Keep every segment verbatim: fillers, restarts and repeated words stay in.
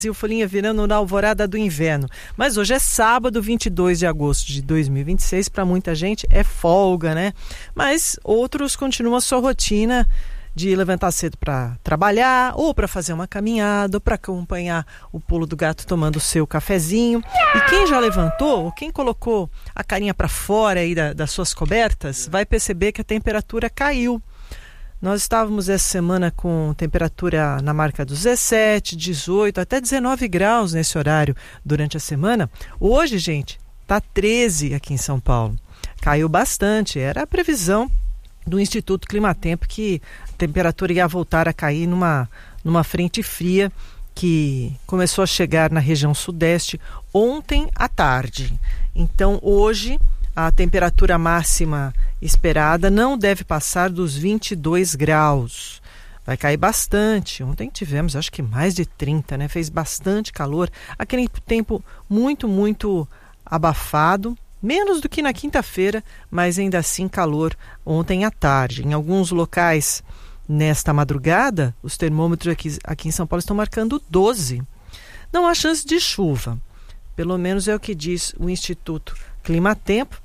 E o Folhinha virando na alvorada do inverno. Mas hoje é sábado, vinte e dois de agosto de dois mil e vinte e seis. Para muita gente é folga, né? Mas outros continuam a sua rotina de levantar cedo para trabalhar, ou para fazer uma caminhada, ou para acompanhar o pulo do gato tomando o seu cafezinho. E quem já levantou, ou quem colocou a carinha para fora aí da, das suas cobertas, vai perceber que a temperatura caiu. Nós estávamos essa semana com temperatura na marca dos dezessete, dezoito, até dezenove graus nesse horário durante a semana. Hoje, gente, está treze aqui em São Paulo. Caiu bastante. Era a previsão do Instituto Climatempo que a temperatura ia voltar a cair numa, numa frente fria que começou a chegar na região sudeste ontem à tarde. Então, hoje, a temperatura máxima esperada não deve passar dos vinte e dois graus. Vai cair bastante. Ontem tivemos, acho que mais de trinta, né? Fez bastante calor. Aquele tempo muito, muito abafado. Menos do que na quinta-feira, mas ainda assim calor ontem à tarde. Em alguns locais, nesta madrugada, os termômetros aqui, aqui em São Paulo estão marcando doze. Não há chance de chuva. Pelo menos é o que diz o Instituto Climatempo.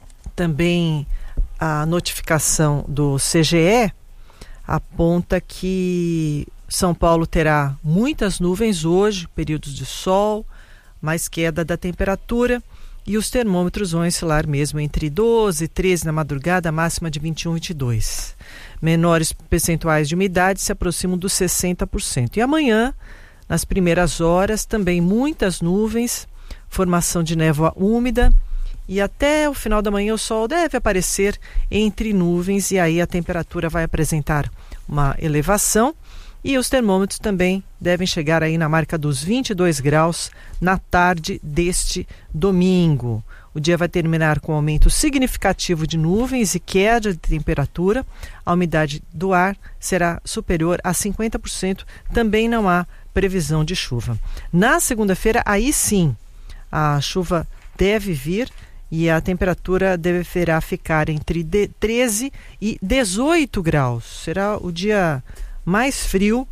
Também a notificação do C G E aponta que São Paulo terá muitas nuvens hoje, períodos de sol, mais queda da temperatura e os termômetros vão oscilar mesmo entre doze e treze na madrugada, máxima de vinte e um, vinte e dois. Menores percentuais de umidade se aproximam dos sessenta por cento. E amanhã, nas primeiras horas, também muitas nuvens, formação de névoa úmida, e até o final da manhã o sol deve aparecer entre nuvens e aí a temperatura vai apresentar uma elevação e os termômetros também devem chegar aí na marca dos vinte e dois graus na tarde deste domingo. O dia vai terminar com aumento significativo de nuvens e queda de temperatura. A umidade do ar será superior a cinquenta por cento. Também não há previsão de chuva. Na segunda-feira, aí sim, a chuva deve vir. E a temperatura deverá ficar entre treze e dezoito graus. Será o dia mais frio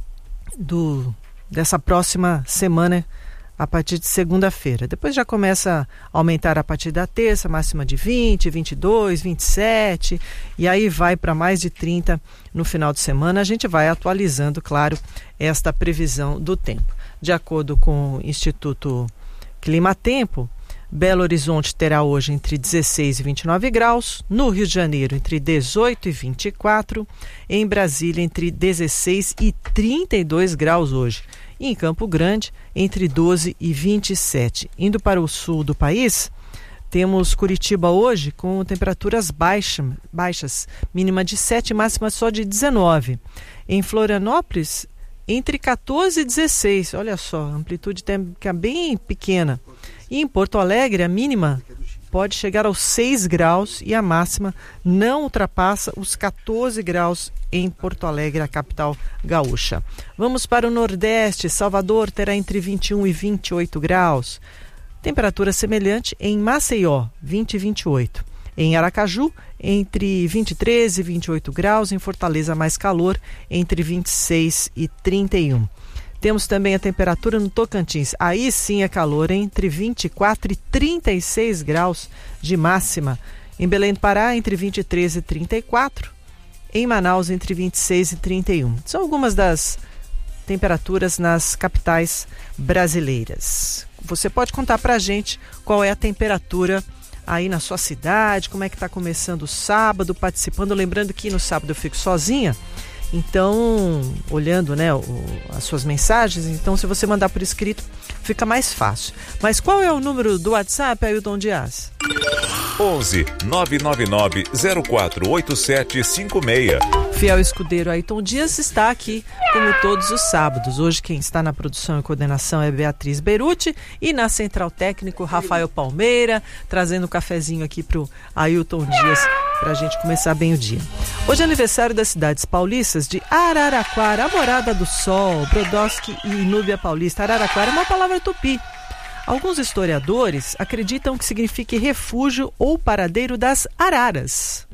do, dessa próxima semana, a partir de segunda-feira. Depois já começa a aumentar a partir da terça, máxima de vinte, vinte e dois, vinte e sete. E aí vai para mais de trinta no final de semana. A gente vai atualizando, claro, esta previsão do tempo. De acordo com o Instituto Climatempo, Belo Horizonte terá hoje entre dezesseis e vinte e nove graus, no Rio de Janeiro entre dezoito e vinte e quatro, em Brasília entre dezesseis e trinta e dois graus hoje, e em Campo Grande entre doze e vinte e sete. Indo para o sul do país, temos Curitiba hoje com temperaturas baixa, baixas, mínima de sete, máxima só de dezenove. Em Florianópolis, entre catorze e dezesseis, olha só, amplitude térmica bem pequena. E em Porto Alegre, a mínima pode chegar aos seis graus e a máxima não ultrapassa os catorze graus em Porto Alegre, a capital gaúcha. Vamos para o Nordeste. Salvador terá entre vinte e um e vinte e oito graus. Temperatura semelhante em Maceió, vinte e vinte e oito. Em Aracaju, entre vinte e três e vinte e oito graus. Em Fortaleza, mais calor, entre vinte e seis e trinta e um. Temos também a temperatura no Tocantins. Aí sim é calor, entre vinte e quatro e trinta e seis graus de máxima. Em Belém do Pará, entre vinte e três e trinta e quatro. Em Manaus, entre vinte e seis e trinta e um. São algumas das temperaturas nas capitais brasileiras. Você pode contar pra gente qual é a temperatura aí na sua cidade, como é que está começando o sábado, participando. Lembrando que no sábado eu fico sozinha. Então, olhando, né, o, as suas mensagens, então se você mandar por escrito, fica mais fácil. Mas qual é o número do WhatsApp, Ailton Dias? onze nove nove nove zero quatro oito sete cinco seis. Fiel escudeiro Ailton Dias está aqui como todos os sábados. Hoje quem está na produção e coordenação é Beatriz Beruti e na central técnico Rafael Palmeira, trazendo um cafezinho aqui para o Ailton Dias para a gente começar bem o dia. Hoje é aniversário das cidades paulistas de Araraquara, a morada do sol, Brodowski e Núbia Paulista. Araraquara é uma palavra tupi. Alguns historiadores acreditam que signifique refúgio ou paradeiro das araras.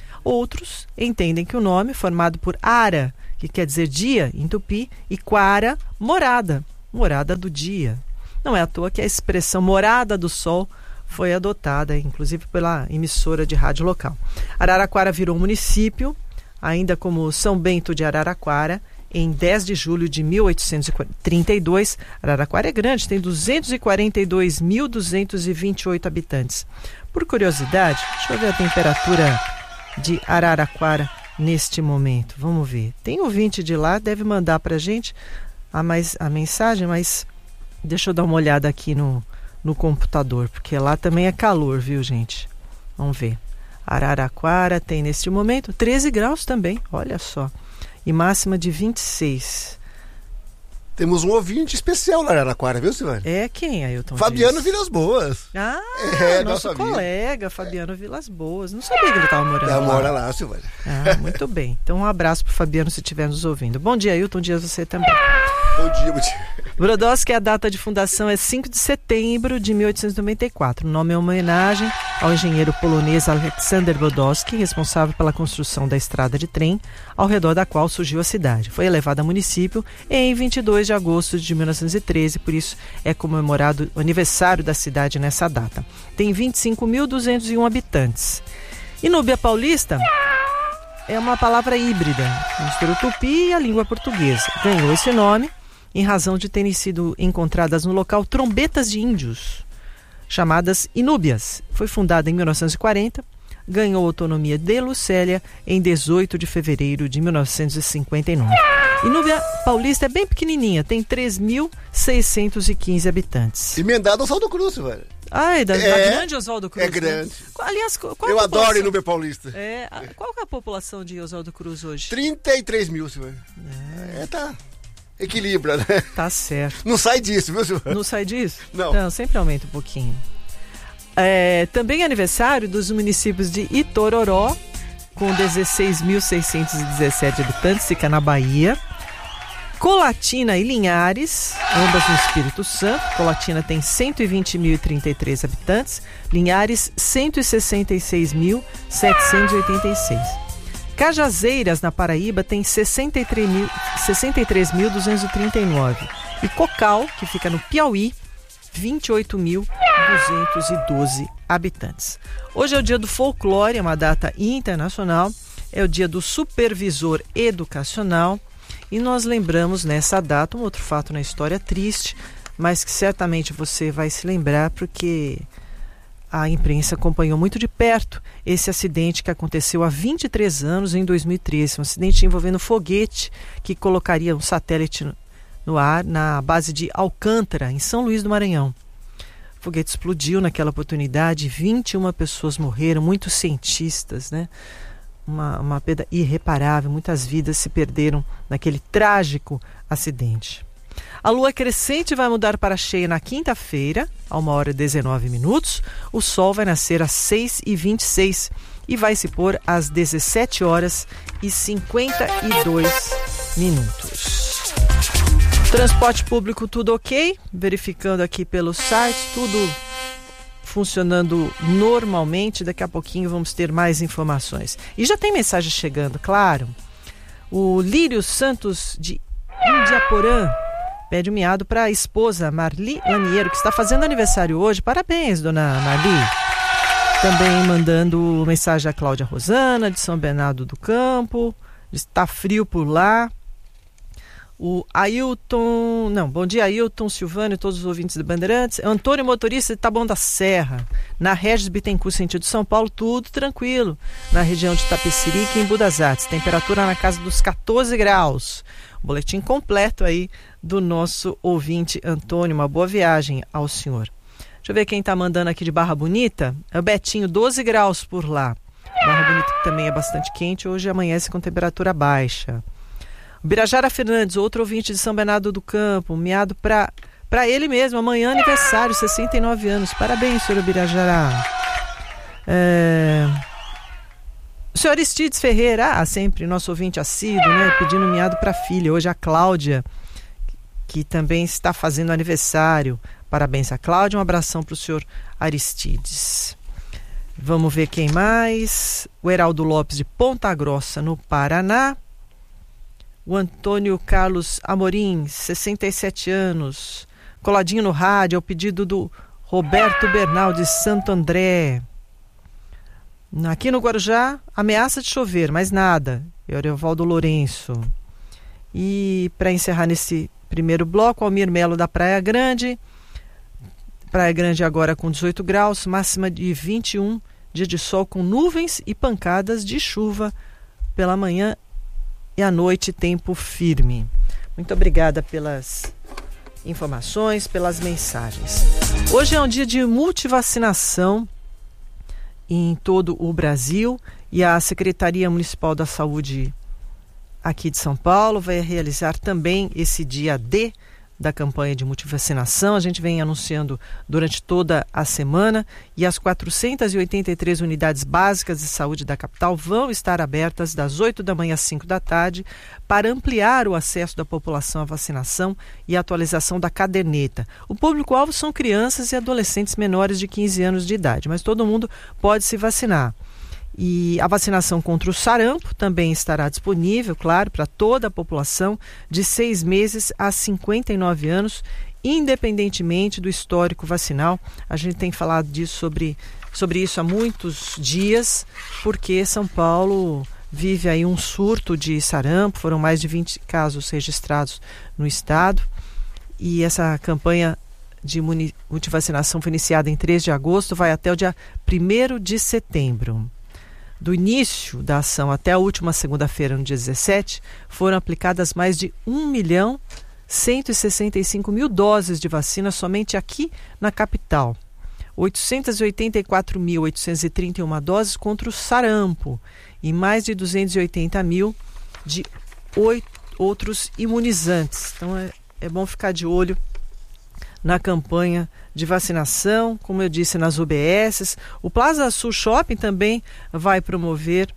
Outros entendem que o nome, formado por ara, que quer dizer dia em tupi, e quara, morada, morada do dia. Não é à toa que a expressão morada do sol foi adotada, inclusive pela emissora de rádio local. Araraquara virou município, ainda como São Bento de Araraquara, em dez de julho de mil oitocentos e trinta e dois. Araraquara é grande, tem duzentos e quarenta e dois mil duzentos e vinte e oito habitantes. Por curiosidade, deixa eu ver a temperatura de Araraquara neste momento. Vamos ver. Tem ouvinte de lá, deve mandar para a gente a, mais, a mensagem, mas deixa eu dar uma olhada aqui no, no computador, porque lá também é calor, viu, gente? Vamos ver. Araraquara tem neste momento treze graus também, olha só. E máxima de vinte e seis. Temos um ouvinte especial lá na Araraquara, viu, Silvânia? É quem, Ailton? Fabiano Vilas Boas. Ah, é, nosso colega, Fabiano Vilas Boas. Não sabia que ele estava morando lá. lá. Mora lá, Silvânia. Ah, muito bem. Então um abraço para o Fabiano se estiver nos ouvindo. Bom dia, Ailton Dias, você também. Bom dia, bom dia. Brodowski, a data de fundação é cinco de setembro de mil oitocentos e noventa e quatro. O nome é uma homenagem ao engenheiro polonês Aleksander Brodowski, responsável pela construção da estrada de trem, ao redor da qual surgiu a cidade. Foi elevada a município em vinte e dois de agosto de mil novecentos e treze, por isso é comemorado o aniversário da cidade nessa data. Tem vinte e cinco mil duzentos e um habitantes. Inúbia Paulista é uma palavra híbrida, mistura o tupi e a língua portuguesa. Ganhou esse nome em razão de terem sido encontradas no local trombetas de índios, chamadas inúbias. Foi fundada em mil novecentos e quarenta, ganhou autonomia de Lucélia em dezoito de fevereiro de mil novecentos e cinquenta e nove. Inúbia Paulista é bem pequenininha, tem três mil seiscentos e quinze habitantes. Emendado ao Oswaldo Cruz, velho. Ah, é da, é, da grande Oswaldo Cruz. É grande. Né? Aliás, qual Eu a adoro Inúbia Paulista. É, a, qual é a população de Oswaldo Cruz hoje? trinta e três mil, Silvânia. É, é tá... Equilibra, né? Tá certo. Não sai disso, viu, Silvânia? Não sai disso? Não. Não, sempre aumenta um pouquinho. É, também é aniversário dos municípios de Itororó, com dezesseis mil seiscentos e dezessete habitantes, fica na Bahia. Colatina e Linhares, ambas no Espírito Santo. Colatina tem cento e vinte mil e trinta e três habitantes, Linhares cento e sessenta e seis mil setecentos e oitenta e seis. Cajazeiras, na Paraíba, tem sessenta e três mil duzentos e trinta e nove. E Cocal, que fica no Piauí, vinte e oito mil duzentos e doze habitantes. Hoje é o dia do folclore, é uma data internacional, é o dia do supervisor educacional, e nós lembramos nessa data um outro fato na história triste, mas que certamente você vai se lembrar porque a imprensa acompanhou muito de perto esse acidente que aconteceu há vinte e três anos, em dois mil e treze, um acidente envolvendo um foguete que colocaria um satélite no, no ar na base de Alcântara, em São Luís do Maranhão. O foguete explodiu naquela oportunidade, vinte e uma pessoas morreram, muitos cientistas, né? Uma, uma perda irreparável, muitas vidas se perderam naquele trágico acidente. A lua crescente vai mudar para cheia na quinta-feira, a uma hora e dezenove minutos. O sol vai nascer às seis e vinte e seis e vai se pôr às dezessete horas e cinquenta e dois minutos. Transporte público tudo ok, verificando aqui pelo site, tudo funcionando normalmente. Daqui a pouquinho vamos ter mais informações. E já tem mensagem chegando, claro. O Lírio Santos de Indiaporã pede um miado para a esposa Marli Laniero, que está fazendo aniversário hoje. Parabéns, dona Marli. Também mandando mensagem a Cláudia Rosana, de São Bernardo do Campo. Está frio por lá. O Ailton, não, bom dia Ailton, Silvano e todos os ouvintes do Bandeirantes. Antônio, motorista de Taboão da Serra, na Regis Bittencourt, sentido São Paulo, tudo tranquilo. Na região de Tapecerica e em Budas Artes, temperatura na casa dos catorze graus. Boletim completo aí do nosso ouvinte Antônio, uma boa viagem ao senhor. Deixa eu ver quem está mandando aqui de Barra Bonita. É o Betinho, doze graus por lá. Barra Bonita que também é bastante quente, hoje amanhece com temperatura baixa. Birajara Fernandes, outro ouvinte de São Bernardo do Campo, miado para para ele mesmo, amanhã aniversário, sessenta e nove anos. Parabéns, senhor Birajara. É... O senhor Aristides Ferreira, ah, sempre nosso ouvinte assíduo, né, pedindo miado para a filha. Hoje a Cláudia, que também está fazendo aniversário. Parabéns a Cláudia, um abração para o senhor Aristides. Vamos ver quem mais. O Heraldo Lopes de Ponta Grossa, no Paraná. o Antônio Carlos Amorim, sessenta e sete anos, coladinho no rádio, ao pedido do Roberto Bernal de Santo André. Aqui no Guarujá, ameaça de chover, mas nada. Eurivaldo Lourenço. E para encerrar nesse primeiro bloco, Almir Melo da Praia Grande. Praia Grande agora com dezoito graus, máxima de vinte e um, dia de sol com nuvens e pancadas de chuva pela manhã e à noite, tempo firme. Muito obrigada pelas informações, pelas mensagens. Hoje é um dia de multivacinação em todo o Brasil e a Secretaria Municipal da Saúde aqui de São Paulo vai realizar também esse dia D da campanha de multivacinação. A gente vem anunciando durante toda a semana e as quatrocentas e oitenta e três unidades básicas de saúde da capital vão estar abertas das oito da manhã às cinco da tarde para ampliar o acesso da população à vacinação e a atualização da caderneta. O público-alvo são crianças e adolescentes menores de quinze anos de idade, mas todo mundo pode se vacinar. E a vacinação contra o sarampo também estará disponível, claro, para toda a população de seis meses a cinquenta e nove anos, independentemente do histórico vacinal. A gente tem falado disso sobre, sobre isso há muitos dias, porque São Paulo vive aí um surto de sarampo, foram mais de vinte casos registrados no estado, e essa campanha de multivacinação foi iniciada em três de agosto, vai até o dia primeiro de setembro. Do início da ação até a última segunda-feira, no dia dezessete, foram aplicadas mais de um milhão cento e sessenta e cinco mil doses de vacina somente aqui na capital. oitocentas e oitenta e quatro mil oitocentas e trinta e uma doses contra o sarampo e mais de duzentos e oitenta mil de oito outros imunizantes. Então é, é bom ficar de olho na campanha de vacinação, como eu disse, nas U B Ss. O Plaza Sul Shopping também vai promover,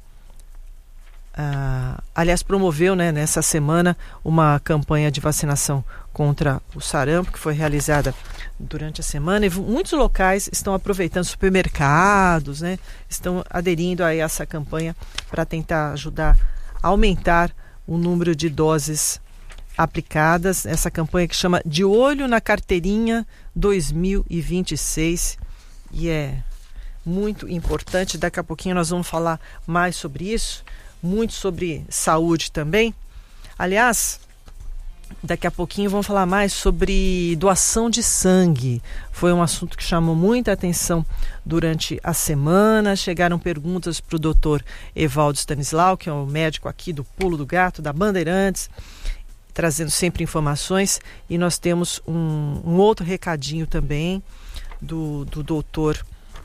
uh, aliás, promoveu, né, nessa semana uma campanha de vacinação contra o sarampo, que foi realizada durante a semana, e muitos locais estão aproveitando, supermercados, né, estão aderindo a essa campanha para tentar ajudar a aumentar o número de doses aplicadas, essa campanha que chama De Olho na Carteirinha dois mil e vinte e seis, e é muito importante. Daqui a pouquinho nós vamos falar mais sobre isso, muito sobre saúde também. Aliás, daqui a pouquinho vamos falar mais sobre doação de sangue. Foi um assunto que chamou muita atenção durante a semana. Chegaram perguntas para o doutor Evaldo Stanislau, que é o médico aqui do Pulo do Gato, da Bandeirantes, trazendo sempre informações, e nós temos um, um outro recadinho também do, do doutor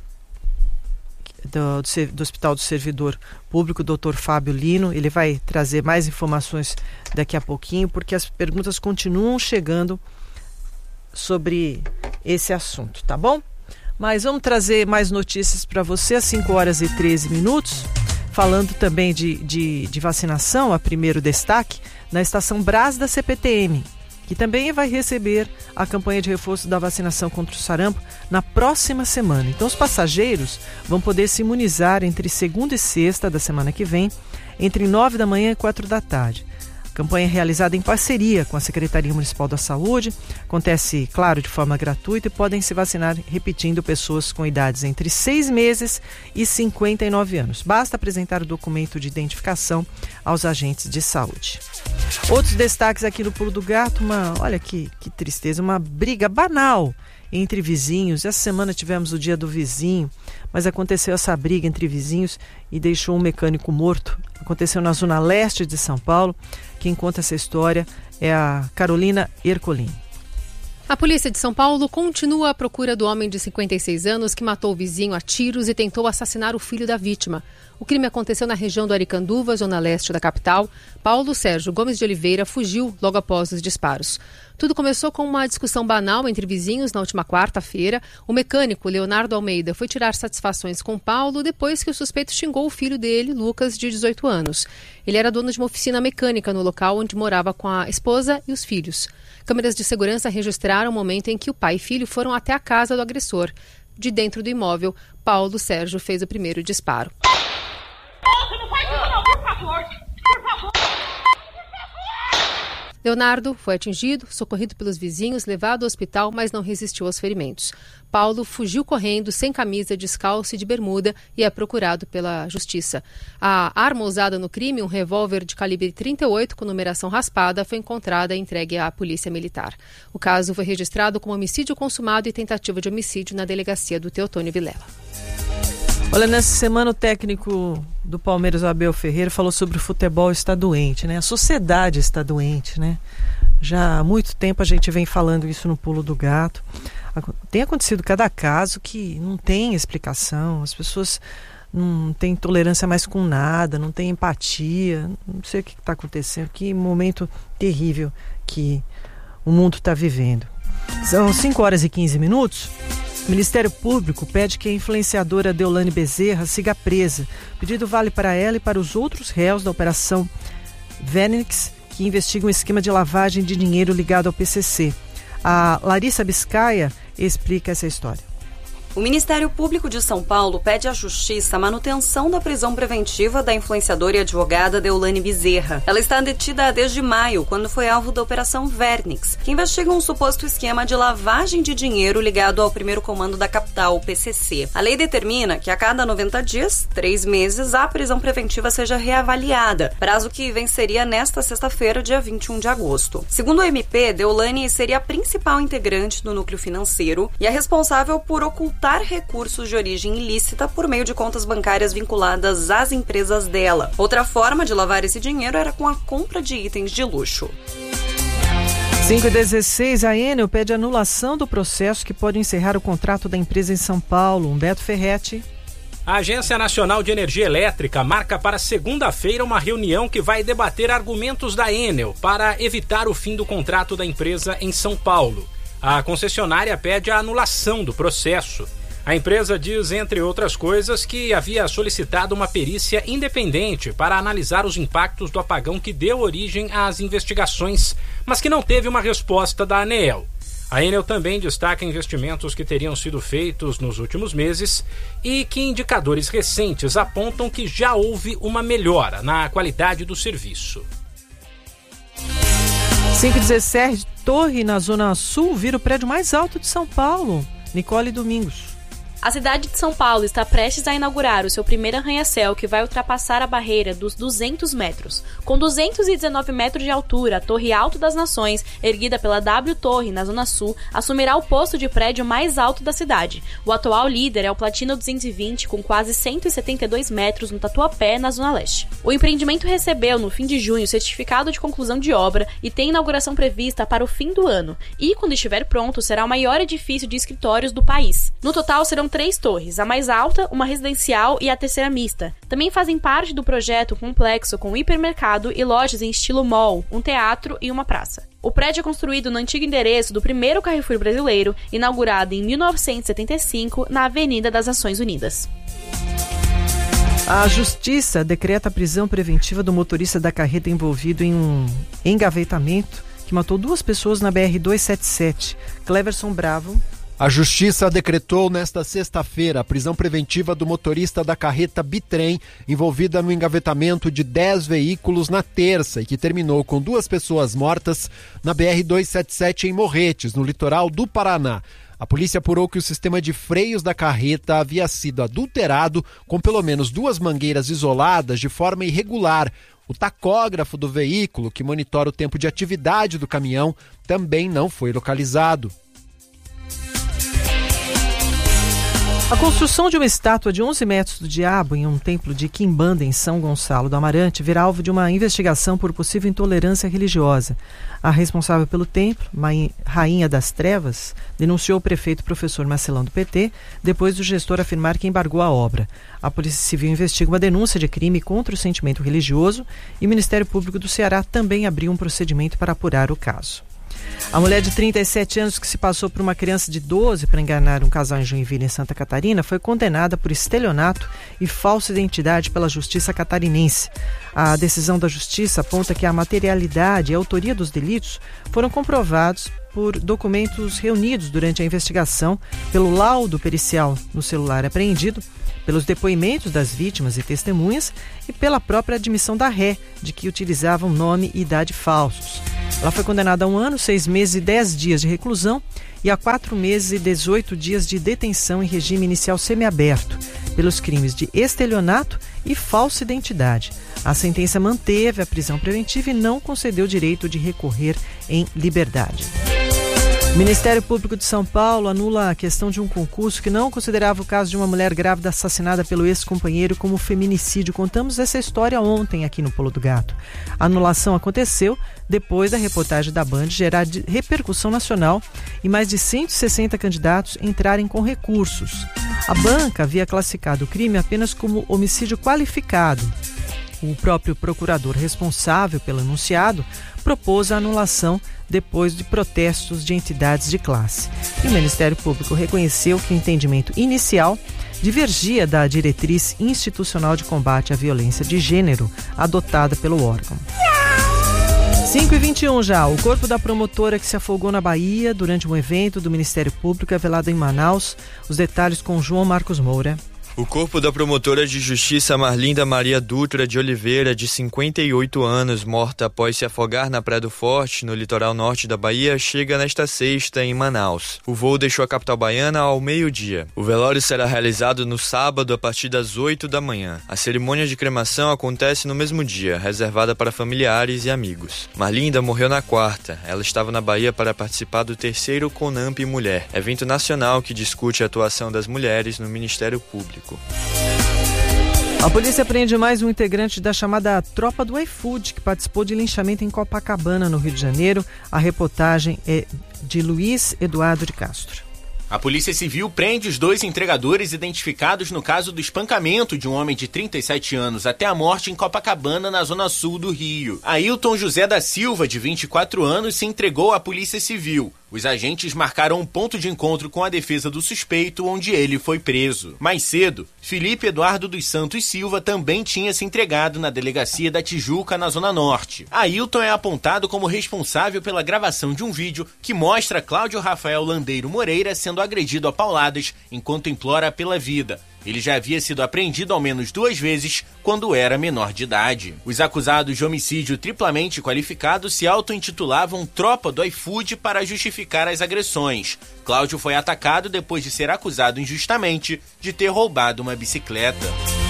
do, do, do Hospital do Servidor Público, doutor Fábio Lino. Ele vai trazer mais informações daqui a pouquinho, porque as perguntas continuam chegando sobre esse assunto, tá bom? Mas vamos trazer mais notícias para você às cinco horas e treze minutos, falando também de, de, de vacinação. A primeiro destaque na estação Brás da C P T M, que também vai receber a campanha de reforço da vacinação contra o sarampo na próxima semana. Então os passageiros vão poder se imunizar entre segunda e sexta da semana que vem, entre nove da manhã e quatro da tarde. A campanha é realizada em parceria com a Secretaria Municipal da Saúde, acontece, claro, de forma gratuita, e podem se vacinar, repetindo, pessoas com idades entre seis meses e cinquenta e nove anos. Basta apresentar o documento de identificação aos agentes de saúde. Outros destaques aqui no Pulo do Gato, uma, olha que, que tristeza, uma briga banal entre vizinhos. Essa semana tivemos o dia do vizinho, mas aconteceu essa briga entre vizinhos e deixou um mecânico morto. Aconteceu na zona leste de São Paulo. Quem conta essa história é a Carolina Ercolim. A polícia de São Paulo continua à procura do homem de cinquenta e seis anos que matou o vizinho a tiros e tentou assassinar o filho da vítima. O crime aconteceu na região do Aricanduva, zona leste da capital. Paulo Sérgio Gomes de Oliveira fugiu logo após os disparos. Tudo começou com uma discussão banal entre vizinhos na última quarta-feira. O mecânico Leonardo Almeida foi tirar satisfações com Paulo depois que o suspeito xingou o filho dele, Lucas, de dezoito anos. Ele era dono de uma oficina mecânica no local onde morava com a esposa e os filhos. Câmeras de segurança registraram o momento em que o pai e filho foram até a casa do agressor. De dentro do imóvel, Paulo Sérgio fez o primeiro disparo. Não faz isso não, por favor! Por favor! Por favor! Leonardo foi atingido, socorrido pelos vizinhos, levado ao hospital, mas não resistiu aos ferimentos. Paulo fugiu correndo, sem camisa, descalço e de bermuda, e é procurado pela justiça. A arma usada no crime, um revólver de calibre trinta e oito com numeração raspada, foi encontrada e entregue à polícia militar. O caso foi registrado como homicídio consumado e tentativa de homicídio na delegacia do Teotônio Vilela. Olha, nessa semana o técnico do Palmeiras, o Abel Ferreira, falou sobre o futebol está doente, né? A sociedade está doente, né? Já há muito tempo a gente vem falando isso no Pulo do Gato. Tem acontecido cada caso que não tem explicação, as pessoas não têm tolerância mais com nada, não têm empatia, não sei o que está acontecendo, que momento terrível que o mundo está vivendo. São cinco horas e quinze minutos. O Ministério Público pede que a influenciadora Deolane Bezerra siga presa. O pedido vale para ela e para os outros réus da Operação Vernix, que investigam um esquema de lavagem de dinheiro ligado ao P C C. A Larissa Biscaia explica essa história. O Ministério Público de São Paulo pede à Justiça a manutenção da prisão preventiva da influenciadora e advogada Deolane Bezerra. Ela está detida desde maio, quando foi alvo da Operação Vernix, que investiga um suposto esquema de lavagem de dinheiro ligado ao primeiro comando da capital, o P C C. A lei determina que a cada noventa dias, três meses, a prisão preventiva seja reavaliada, prazo que venceria nesta sexta-feira, dia vinte e um de agosto. Segundo o M P, Deolane seria a principal integrante do núcleo financeiro e é responsável por ocultar recursos de origem ilícita por meio de contas bancárias vinculadas às empresas dela. Outra forma de lavar esse dinheiro era com a compra de itens de luxo. cinco e dezesseis, a Enel pede anulação do processo que pode encerrar o contrato da empresa em São Paulo. Humberto Ferretti. A Agência Nacional de Energia Elétrica marca para segunda-feira uma reunião que vai debater argumentos da Enel para evitar o fim do contrato da empresa em São Paulo. A concessionária pede a anulação do processo. A empresa diz, entre outras coisas, que havia solicitado uma perícia independente para analisar os impactos do apagão que deu origem às investigações, mas que não teve uma resposta da ANEEL. A Enel também destaca investimentos que teriam sido feitos nos últimos meses e que indicadores recentes apontam que já houve uma melhora na qualidade do serviço. cinco e dezessete, torre na Zona Sul vira o prédio mais alto de São Paulo. Nicole Domingos. A cidade de São Paulo está prestes a inaugurar o seu primeiro arranha-céu, que vai ultrapassar a barreira dos duzentos metros. Com duzentos e dezenove metros de altura, a Torre Alto das Nações, erguida pela W Torre na Zona Sul, assumirá o posto de prédio mais alto da cidade. O atual líder é o Platina duzentos e vinte, com quase cento e setenta e dois metros no Tatuapé, na Zona Leste. O empreendimento recebeu, no fim de junho, certificado de conclusão de obra e tem inauguração prevista para o fim do ano. E, quando estiver pronto, será o maior edifício de escritórios do país. No total, serão três torres, a mais alta, uma residencial e a terceira mista. Também fazem parte do projeto um complexo com hipermercado e lojas em estilo mall, um teatro e uma praça. O prédio é construído no antigo endereço do primeiro Carrefour brasileiro, inaugurado em mil novecentos e setenta e cinco, na Avenida das Nações Unidas. A Justiça decreta a prisão preventiva do motorista da carreta envolvido em um engavetamento que matou duas pessoas na B R duzentos e setenta e sete. Cleverson Bravo. A Justiça decretou nesta sexta-feira a prisão preventiva do motorista da carreta Bitrem, envolvida no engavetamento de dez veículos na terça e que terminou com duas pessoas mortas na B R duzentos e setenta e sete em Morretes, no litoral do Paraná. A polícia apurou que o sistema de freios da carreta havia sido adulterado com pelo menos duas mangueiras isoladas de forma irregular. O tacógrafo do veículo, que monitora o tempo de atividade do caminhão, também não foi localizado. A construção de uma estátua de onze metros do diabo em um templo de Quimbanda, em São Gonçalo do Amarante, virá alvo de uma investigação por possível intolerância religiosa. A responsável pelo templo, Rainha das Trevas, denunciou o prefeito professor Marcelão do P T, depois do gestor afirmar que embargou a obra. A Polícia Civil investiga uma denúncia de crime contra o sentimento religioso e o Ministério Público do Ceará também abriu um procedimento para apurar o caso. A mulher de trinta e sete anos que se passou por uma criança de doze para enganar um casal em Joinville, em Santa Catarina, foi condenada por estelionato e falsa identidade pela Justiça catarinense. A decisão da Justiça aponta que a materialidade e a autoria dos delitos foram comprovados por documentos reunidos durante a investigação, pelo laudo pericial no celular apreendido, pelos depoimentos das vítimas e testemunhas e pela própria admissão da ré, de que utilizavam nome e idade falsos. Ela foi condenada a um ano, seis meses e dez dias de reclusão e a quatro meses e dezoito dias de detenção em regime inicial semiaberto, pelos crimes de estelionato e falsa identidade. A sentença manteve a prisão preventiva e não concedeu direito de recorrer em liberdade. O Ministério Público de São Paulo anula a questão de um concurso que não considerava o caso de uma mulher grávida assassinada pelo ex-companheiro como feminicídio. Contamos essa história ontem aqui no Pulo do Gato. A anulação aconteceu depois da reportagem da Band gerar repercussão nacional e mais de cento e sessenta candidatos entrarem com recursos. A banca havia classificado o crime apenas como homicídio qualificado. O próprio procurador responsável pelo enunciado propôs a anulação depois de protestos de entidades de classe. E o Ministério Público reconheceu que o entendimento inicial divergia da diretriz institucional de combate à violência de gênero adotada pelo órgão. cinco e vinte e um já. O corpo da promotora que se afogou na Bahia durante um evento do Ministério Público é velado em Manaus. Os detalhes com João Marcos Moura. O corpo da promotora de justiça Marlinda Maria Dutra de Oliveira, de cinquenta e oito anos, morta após se afogar na Praia do Forte, no litoral norte da Bahia, chega nesta sexta em Manaus. O voo deixou a capital baiana ao meio-dia. O velório será realizado no sábado a partir das oito da manhã. A cerimônia de cremação acontece no mesmo dia, reservada para familiares e amigos. Marlinda morreu na quarta. Ela estava na Bahia para participar do terceiro CONAMP Mulher, evento nacional que discute a atuação das mulheres no Ministério Público. A polícia prende mais um integrante da chamada Tropa do iFood, que participou de linchamento em Copacabana, no Rio de Janeiro. A reportagem é de Luiz Eduardo de Castro. A Polícia Civil prende os dois entregadores identificados no caso do espancamento de um homem de trinta e sete anos até a morte em Copacabana, na zona sul do Rio. Ailton José da Silva, de vinte e quatro anos, se entregou à Polícia Civil. Os agentes marcaram um ponto de encontro com a defesa do suspeito, onde ele foi preso. Mais cedo, Felipe Eduardo dos Santos Silva também tinha se entregado na delegacia da Tijuca, na Zona Norte. Ailton é apontado como responsável pela gravação de um vídeo que mostra Cláudio Rafael Landeiro Moreira sendo agredido a pauladas enquanto implora pela vida. Ele já havia sido apreendido ao menos duas vezes quando era menor de idade. Os acusados de homicídio triplamente qualificado se auto-intitulavam Tropa do iFood para justificar as agressões. Cláudio foi atacado depois de ser acusado injustamente de ter roubado uma bicicleta.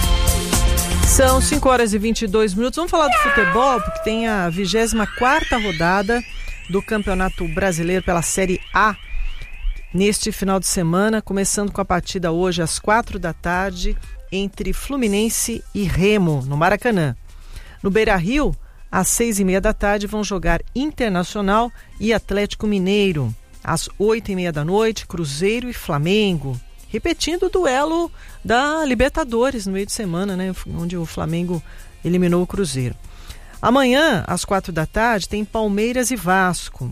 São cinco horas e vinte e dois minutos. Vamos falar do futebol, porque tem a vigésima quarta rodada do Campeonato Brasileiro pela Série A. Neste final de semana, começando com a partida hoje às quatro da tarde entre Fluminense e Remo, no Maracanã. No Beira-Rio, às seis e meia da tarde, vão jogar Internacional e Atlético Mineiro. Às oito e meia da noite, Cruzeiro e Flamengo. Repetindo o duelo da Libertadores no meio de semana, né, onde o Flamengo eliminou o Cruzeiro. Amanhã, às quatro da tarde, tem Palmeiras e Vasco.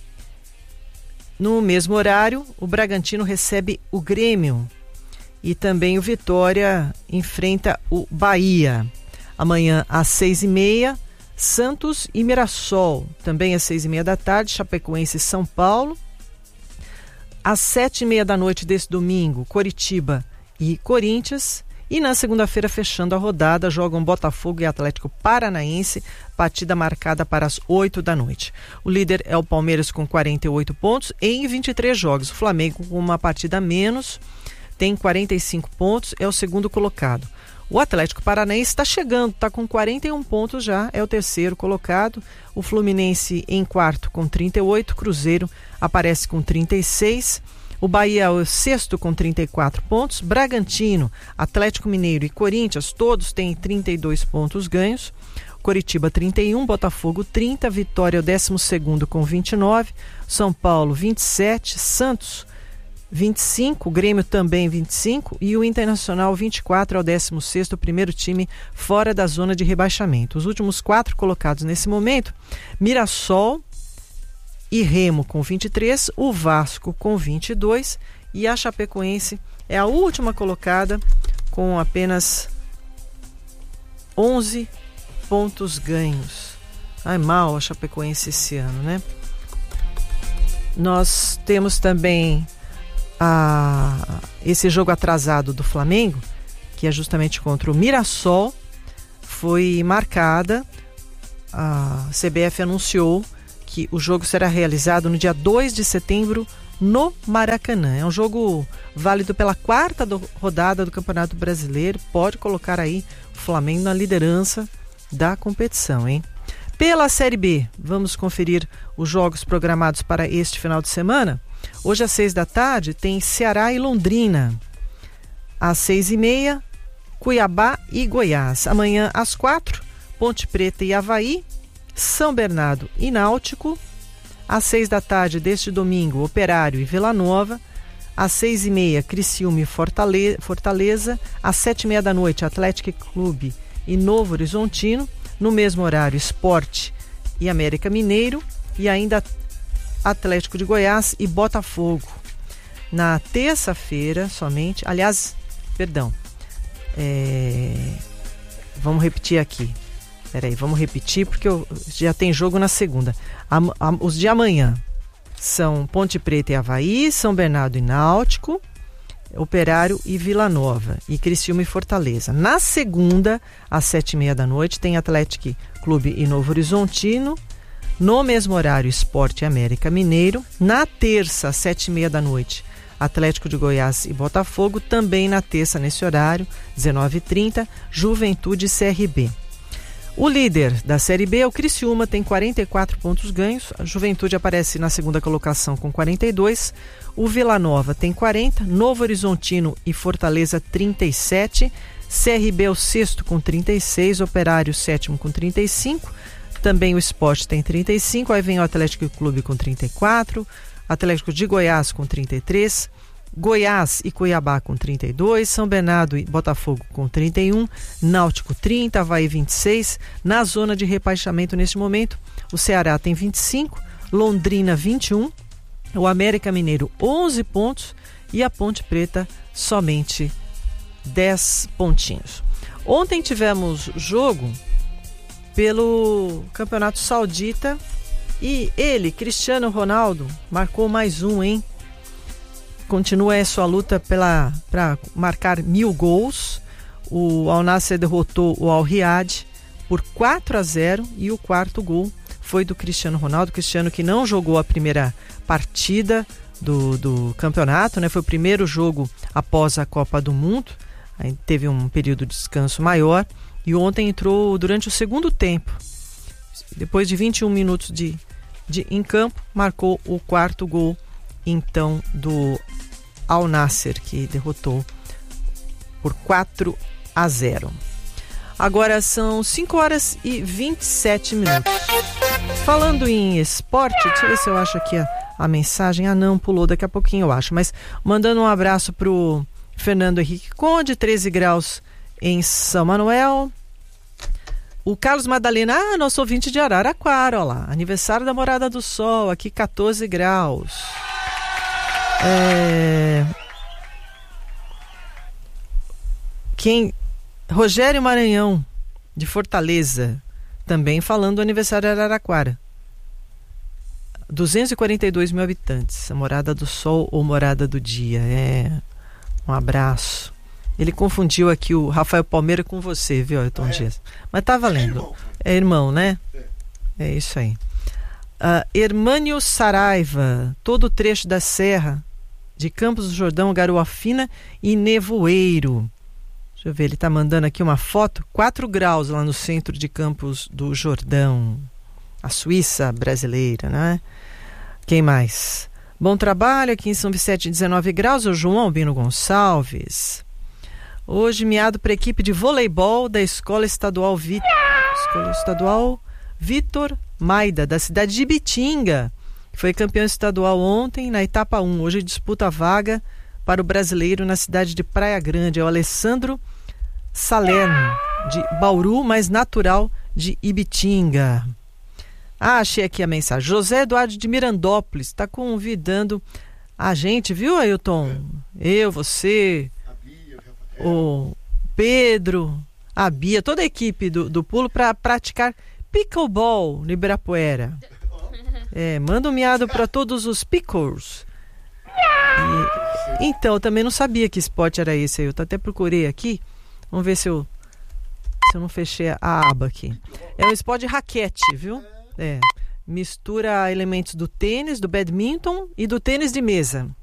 No mesmo horário, o Bragantino recebe o Grêmio e também o Vitória enfrenta o Bahia. Amanhã, às seis e meia, Santos e Mirassol. Também às seis e meia da tarde, Chapecoense e São Paulo. Às sete e meia da noite desse domingo, Coritiba e Corinthians. E na segunda-feira, fechando a rodada, jogam Botafogo e Atlético Paranaense, partida marcada para as oito da noite. O líder é o Palmeiras com quarenta e oito pontos em vinte e três jogos. O Flamengo, com uma partida a menos, tem quarenta e cinco pontos, é o segundo colocado. O Atlético Paranaense está chegando, está com quarenta e um pontos já, é o terceiro colocado. O Fluminense em quarto com trinta e oito, Cruzeiro aparece com trinta e seis. O Bahia é o sexto com trinta e quatro pontos. Bragantino, Atlético Mineiro e Corinthians, todos têm trinta e dois pontos ganhos. Coritiba trinta e um, Botafogo trinta, Vitória é o décimo segundo com vinte e nove, São Paulo vinte e sete, Santos vinte e cinco, Grêmio também vinte e cinco e o Internacional vinte e quatro é o décimo sexto, o primeiro time fora da zona de rebaixamento. Os últimos quatro colocados nesse momento, Mirassol e Remo com vinte e três, o Vasco com vinte e dois e a Chapecoense é a última colocada com apenas onze pontos ganhos. Ai, mal a Chapecoense esse ano, né? Nós temos também a, esse jogo atrasado do Flamengo, que é justamente contra o Mirassol, foi marcada. A C B F anunciou que o jogo será realizado no dia dois de setembro no Maracanã. É um jogo válido pela quarta do, rodada do Campeonato Brasileiro. Pode colocar aí o Flamengo na liderança da competição, hein? Pela Série B, vamos conferir os jogos programados para este final de semana. Hoje às seis da tarde tem Ceará e Londrina. Às seis e meia, Cuiabá e Goiás. Amanhã às quatro, Ponte Preta e Avaí, São Bernardo e Náutico. Às seis da tarde deste domingo, Operário e Vila Nova. Às seis e meia, Criciúma e Fortale- Fortaleza. Às sete e meia da noite, Atlético Clube e Novo Horizontino. No mesmo horário, Sport e América Mineiro. E ainda Atlético de Goiás e Botafogo. Na terça-feira somente, aliás, perdão, é... vamos repetir aqui. Peraí, vamos repetir porque eu, já tem jogo na segunda. A, a, os de amanhã são Ponte Preta e Avaí, São Bernardo e Náutico, Operário e Vila Nova, e Criciúma e Fortaleza. Na segunda, às sete e meia da noite, tem Atlético Clube e Novo Horizontino. No mesmo horário, Sport e América Mineiro. Na terça, às sete e meia da noite, Atlético de Goiás e Botafogo. Também na terça, nesse horário, dezenove e trinta, Juventude e C R B. O líder da Série B é o Criciúma, tem quarenta e quatro pontos ganhos. A Juventude aparece na segunda colocação com quarenta e dois. O Vila Nova tem quarenta. Novo Horizontino e Fortaleza, trinta e sete. C R B é o sexto com trinta e seis. Operário, sétimo com trinta e cinco. Também o Sport tem trinta e cinco. Aí vem o Atlético Clube com trinta e quatro. Atlético de Goiás com trinta e três. Goiás e Cuiabá com trinta e dois, São Bernardo e Botafogo com trinta e um, Náutico trinta, Avaí vinte e seis. Na zona de rebaixamento neste momento, o Ceará tem vinte e cinco, Londrina vinte e um, o América Mineiro onze pontos e a Ponte Preta somente dez pontinhos. Ontem tivemos jogo pelo Campeonato Saudita e ele, Cristiano Ronaldo, marcou mais um, hein? Continua a sua luta para marcar mil gols. O Al Nassr derrotou o Al Riyad por quatro a zero e o quarto gol foi do Cristiano Ronaldo. Cristiano que não jogou a primeira partida do, do campeonato, né? Foi o primeiro jogo após a Copa do Mundo. Aí teve um período de descanso maior e ontem entrou durante o segundo tempo. Depois de vinte e um minutos de, de, em campo, marcou o quarto gol então do Al Nassr, que derrotou por quatro a zero. Agora são cinco horas e vinte e sete minutos. Falando em esporte, deixa eu ver se eu acho aqui a, a mensagem. Ah não, pulou, daqui a pouquinho eu acho. Mas mandando um abraço pro Fernando Henrique Conde, treze graus em São Manuel. O Carlos Madalena, ah, nosso ouvinte de Araraquara, ó lá, aniversário da Morada do Sol, aqui quatorze graus. É... Quem... Rogério Maranhão, de Fortaleza, também falando do aniversário de Araraquara. duzentos e quarenta e dois mil habitantes, a Morada do Sol ou Morada do Dia. É... Um abraço. Ele confundiu aqui o Rafael Palmeira com você, viu, Ailton ah, é? Dias? Mas tá valendo. É irmão, né? É, é isso aí. Uh, Hermânio Saraiva, todo o trecho da Serra de Campos do Jordão, Garoa Fina e Nevoeiro. Deixa eu ver, ele tá mandando aqui uma foto, quatro graus lá no centro de Campos do Jordão, a Suíça brasileira, né? Quem mais? Bom trabalho, aqui em São Vicente, dezenove graus, o João Albino Gonçalves. Hoje, meado para a equipe de voleibol da Escola Estadual Vitor, Escola Estadual Vitor Maida, da cidade de Ibitinga. Foi campeão estadual ontem na etapa um. Hoje disputa a vaga para o brasileiro na cidade de Praia Grande. É o Alessandro Salerno, de Bauru, mas natural de Ibitinga. Ah, achei aqui a mensagem. José Eduardo de Mirandópolis está convidando a gente, viu, Ailton? Eu, você, o Pedro, a Bia, toda a equipe do, do Pulo para praticar pickleball no Ibirapuera. É, manda um miado para todos os pickles. E, então, eu também não sabia que esporte era esse. Eu até procurei aqui. Vamos ver se eu, se eu não fechei a aba aqui. É um esporte de raquete, viu? É. Mistura elementos do tênis, do badminton e do tênis de mesa.